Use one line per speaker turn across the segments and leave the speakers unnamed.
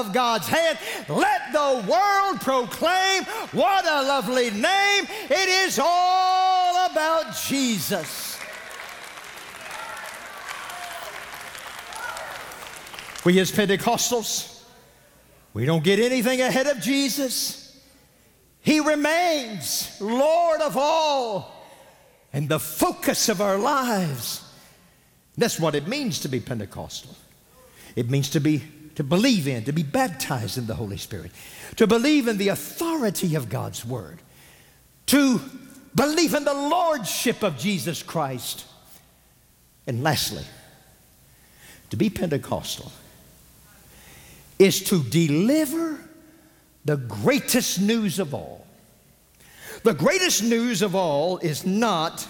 of God's hand. Let the world proclaim what a lovely name. It is all about Jesus. We as Pentecostals, we don't get anything ahead of Jesus. He remains Lord of all and the focus of our lives. That's what it means to be Pentecostal. It means to believe in, to be baptized in the Holy Spirit, to believe in the authority of God's Word, to believe in the Lordship of Jesus Christ. And lastly, to be Pentecostal is to deliver the greatest news of all. The greatest news of all is not,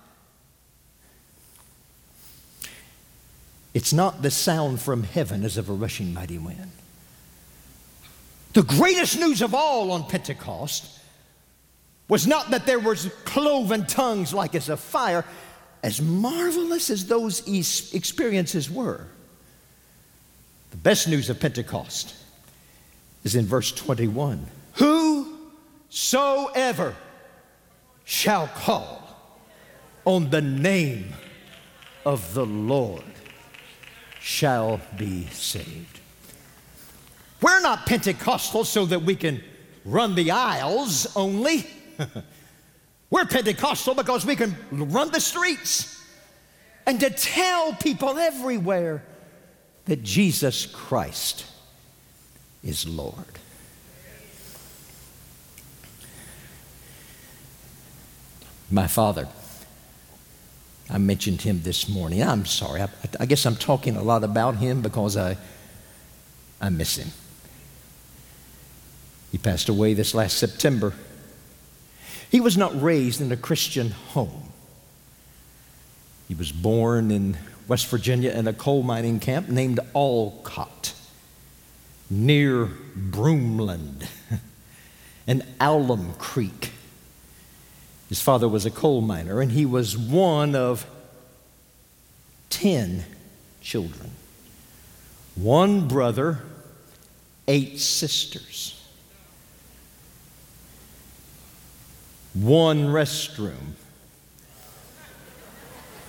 it's not the sound from heaven as of a rushing mighty wind. The greatest news of all on Pentecost was not that there was cloven tongues like as of fire, as marvelous as those experiences were. The best news of Pentecost is in verse 21. Whosoever shall call on the name of the Lord shall be saved. We're not Pentecostal so that we can run the aisles only. We're Pentecostal because we can run the streets and to tell people everywhere that Jesus Christ is Lord. My father, I mentioned him this morning. I'm sorry. I guess I'm talking a lot about him because I miss him. He passed away this last September. He was not raised in a Christian home. He was born in West Virginia in a coal mining camp named Alcott, near Broomland and Alum Creek. His father was a coal miner, and he was one of 10 children. 1 brother, 8 sisters. 1 restroom,